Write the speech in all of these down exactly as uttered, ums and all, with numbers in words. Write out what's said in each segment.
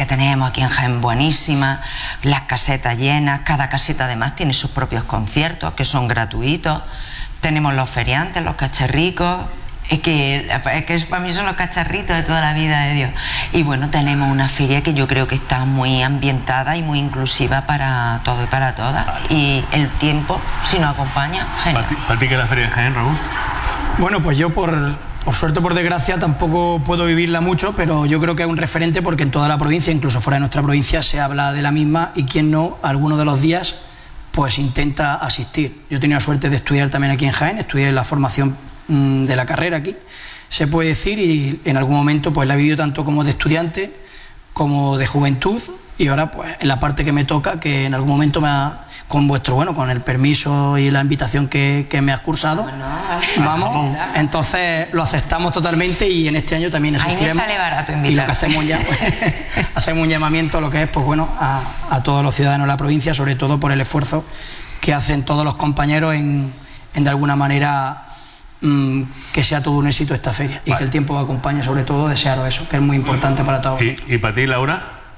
que tenemos aquí en Jaén buenísimas, las casetas llenas, cada caseta además tiene sus propios conciertos que son gratuitos, tenemos los feriantes, los cacharricos, es que, es que para mí son los cacharritos de toda la vida de Dios. Y bueno, tenemos una feria que yo creo que está muy ambientada y muy inclusiva para todo y para todas. Vale. Y el tiempo, si nos acompaña, genial. ¿Para ti, para ti qué es la feria de Jaén, Raúl? Bueno, pues yo por, por suerte o por desgracia tampoco puedo vivirla mucho, pero yo creo que es un referente porque en toda la provincia, incluso fuera de nuestra provincia, se habla de la misma y quien no, alguno de los días, pues intenta asistir. Yo he tenido la suerte de estudiar también aquí en Jaén, estudié la formación mmm, de la carrera aquí, se puede decir, y en algún momento pues la he vivido tanto como de estudiante como de juventud, y ahora pues en la parte que me toca, que en algún momento me ha... con vuestro, bueno, con el permiso y la invitación que, que me has cursado, bueno, vamos, entonces lo aceptamos totalmente y en este año también asistiremos. Ahí me sale barato invitar. Y lo que hacemos ya, pues, hacemos un llamamiento a lo que es, pues bueno, a, a todos los ciudadanos de la provincia, sobre todo por el esfuerzo que hacen todos los compañeros en, en de alguna manera, mmm, que sea todo un éxito esta feria, vale. Y que el tiempo acompañe, sobre todo, desearos eso, que es muy importante para todos. ¿Y, y para ti, Laura?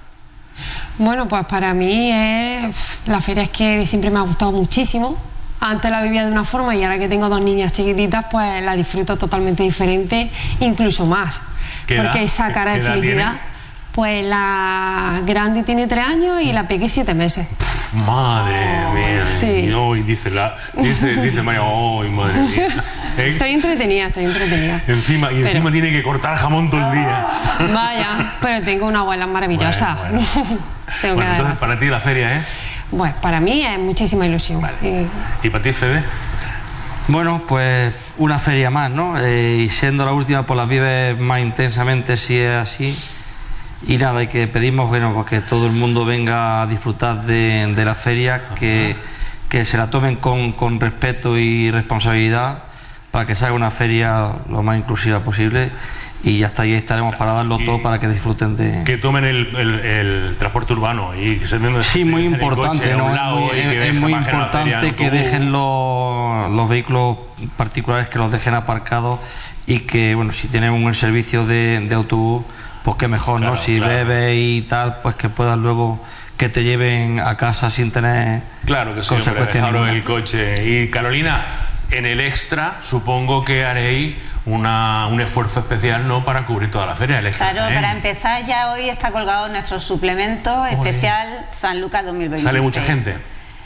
Bueno, pues para mí es, la feria es que siempre me ha gustado muchísimo. Antes la vivía de una forma y ahora que tengo dos niñas chiquititas, pues la disfruto totalmente diferente, incluso más. Porque esa cara de felicidad, pues la grande tiene tres años y la pequeña siete meses. Pff, madre oh, mía. Sí. Hoy dice la, dice, dice María, hoy oh, madre mía. ¿Eh? Estoy entretenida, estoy entretenida. Encima, y encima pero, tiene que cortar jamón todo el día. Vaya, pero tengo una abuela maravillosa. Bueno, bueno. Tengo bueno, que entonces, ¿para ti la feria es? Bueno, para mí es muchísima ilusión. Vale. Y... ¿Y para ti, Fede? Bueno, pues una feria más, ¿no? Eh, y siendo la última, pues la vives más intensamente si es así. Y nada, y que pedimos, bueno, pues que todo el mundo venga a disfrutar de, de la feria, que, que se la tomen con, con respeto y responsabilidad, para que se haga una feria lo más inclusiva posible. Y ya está, ahí estaremos para darlo todo para que disfruten de... Que tomen el, el, el transporte urbano y que se den... Sí, muy importante, ¿no? Es muy, es, es muy importante que dejen los, los vehículos particulares, que los dejen aparcados y que, bueno, si tienen un servicio de, de autobús, pues que mejor, claro, ¿no? Si claro. bebes y tal, pues que puedas luego que te lleven a casa sin tener... Claro que sí, hombre, dejaros el coche. Y Carolina, en el extra supongo que haréis una, un esfuerzo especial, ¿no?, para cubrir toda la feria. El extra, claro, ¿eh? Para empezar ya hoy está colgado nuestro suplemento Olé. especial San Lucas dos mil veintiséis. ¿Sale mucha gente?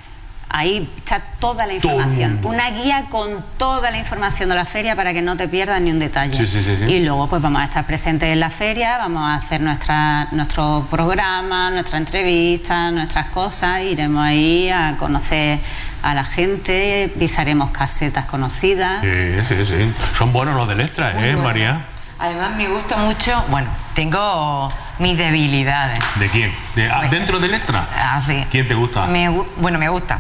Ahí está toda la información, una guía con toda la información de la feria para que no te pierdas ni un detalle. Sí, sí, sí, sí. Y luego pues vamos a estar presentes en la feria, vamos a hacer nuestra, nuestro programa, nuestra entrevista, nuestras cosas, iremos ahí a conocer a la gente, pisaremos casetas conocidas. Sí, sí, sí. Son buenos los del extra, ¿eh, bueno. María? Además me gusta mucho, bueno, tengo mis debilidades. ¿De quién? ¿De, ah, ¿Dentro del extra? Ah, sí. ¿Quién te gusta? Me, bueno, me gusta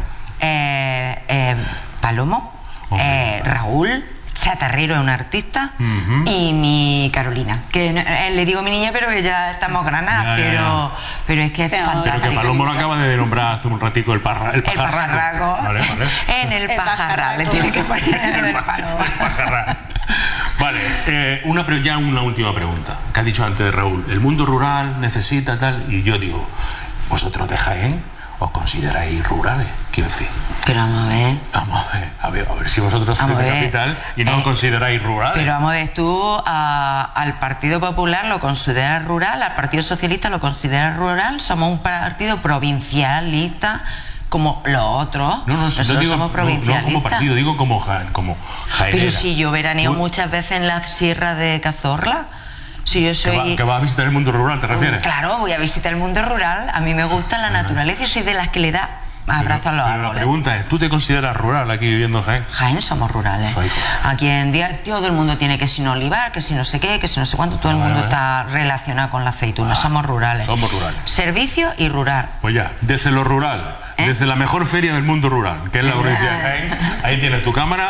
eh, eh, Palomo, eh, Raúl, Chatarrero es un artista, uh-huh. y mi Carolina, que eh, le digo mi niña, pero que ya estamos granadas, ya, pero, ya, ya. pero es que es pero, fantástico. Pero que Palomo lo acaba de nombrar hace un ratico, el, parra, el pajarraco. El pajarraco. Vale, vale. En el, el pajarraco. Le tiene que poner en el Palomo. El pajarraco. Vale, eh, una, ya una última pregunta, que ha dicho antes de Raúl. El mundo rural necesita tal, y yo digo, ¿vosotros de Jaén os consideráis rurales? Quiero decir. Pero vamos a ver. Vamos a ver, a ver, a ver si vosotros sois de capital y no eh, os consideráis rurales. Pero vamos a ver, tú a, al Partido Popular lo consideras rural, al Partido Socialista lo consideras rural, somos un partido provincialista como los otros. No, no, si nosotros digo, somos provincialistas. No, no como partido, digo como Jaén, como jaenera. Pero si yo veraneo muchas veces en la sierra de Cazorla. Si yo soy... que, va, que va a visitar el mundo rural, ¿te refieres? Claro, voy a visitar el mundo rural. A mí me gusta la naturaleza y soy de las que le da abrazos a los árboles. La pregunta es, ¿tú te consideras rural aquí viviendo en Jaén? Jaén somos rurales. Soy. Aquí en día todo el mundo tiene que si no olivar, que si no sé qué, que si no sé cuánto. Todo el mundo vale, está vale. relacionado con la aceituna. Ah, somos rurales. Somos rurales. Servicio y rural. Pues ya, desde lo rural, ¿Eh? desde la mejor feria del mundo rural, que es la provincia de Jaén, ahí tienes tu cámara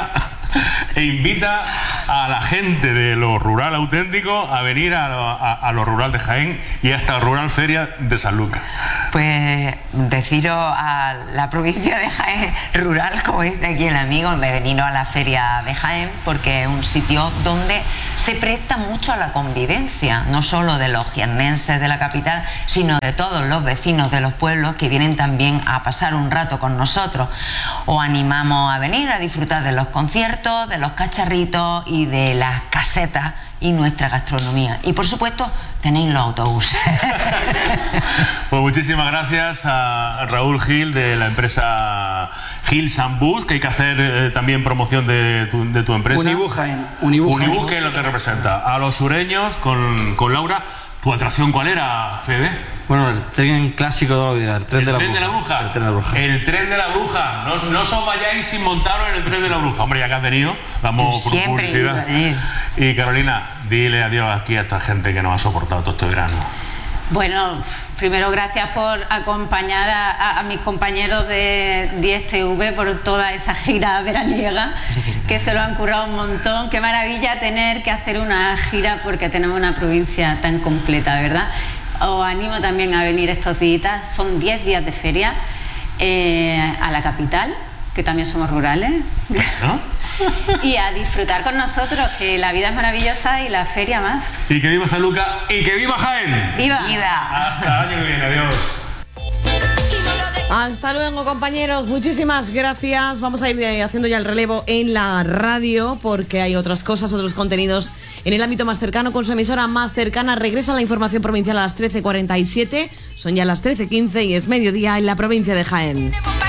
e invita a la gente de lo rural auténtico a venir a lo, a, a lo rural de Jaén y a esta Rural Feria de Sanlúcar. Pues deciros a la provincia de Jaén rural, como dice aquí el amigo, de venir a la Feria de Jaén, porque es un sitio donde se presta mucho a la convivencia, no solo de los jiennenses de la capital, sino de todos los vecinos de los pueblos que vienen también a pasar un rato con nosotros. Os animamos a venir a disfrutar de los conciertos, de los cacharritos y de las casetas y nuestra gastronomía. Y por supuesto tenéis los autobuses. Pues muchísimas gracias a Raúl Gil de la empresa Gil Sambus, que hay que hacer eh, también promoción de tu, de tu empresa. Unibus Jaén. Unibus, Unibus, que es lo que representa. A los sureños con, con Laura. ¿Tu atracción cuál era, Fede? Bueno, el tren clásico de la vida, el tren, ¿El de, la tren de la bruja? El tren de la bruja. El tren de la bruja. No, no os vayáis sin montaros en el tren de la bruja. Hombre, ya que has venido, damos por publicidad. Y Carolina, dile adiós aquí a esta gente que nos ha soportado todo este verano. Bueno, primero gracias por acompañar a, a, a mis compañeros de diez T V por toda esa gira veraniega, que se lo han currado un montón. Qué maravilla tener que hacer una gira porque tenemos una provincia tan completa, ¿verdad? Os animo también a venir estos días, son diez días de feria eh, a la capital, que también somos rurales, ¿no? Y a disfrutar con nosotros, que la vida es maravillosa y la feria más. Y que viva Sanlúcar y que viva Jaén. ¡Viva! ¡Viva! Hasta el año que viene, adiós. Hasta luego, compañeros, muchísimas gracias. Vamos a ir haciendo ya el relevo en la radio porque hay otras cosas, otros contenidos en el ámbito más cercano. Con su emisora más cercana regresa la información provincial a las trece cuarenta y siete. Son ya las trece quince y es mediodía en la provincia de Jaén.